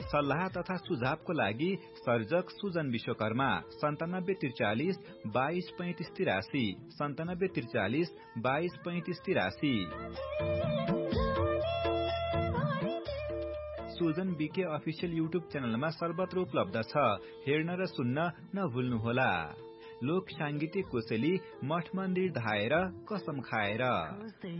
सल्लाह तथा सुझावको लागि सर्जक Sujan Vishwakarma 9743 223583 9743 223583। Sujan BK official YouTube च्यानलमा सर्वत्र उपलब्ध छ। हेर्न र सुन्न नभुल्नुहोला। लोक सांगीतिक कोसेली मठ मन्दिर धाएर कसम खाएर।